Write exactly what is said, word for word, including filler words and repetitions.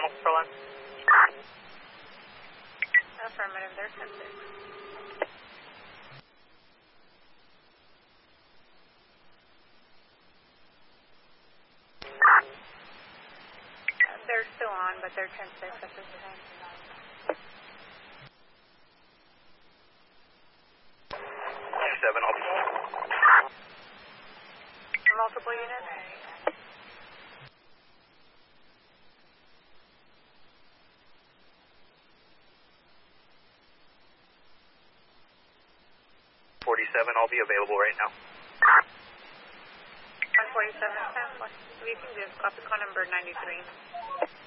channel, Shoreline. Affirmative, they're ten six. Uh, they're still on, but they're ten six at this time. twenty-seven, I'll be. Multiple units? forty-seven, I'll be available right now. one forty-seven, ten. We can just copy call number ninety-three.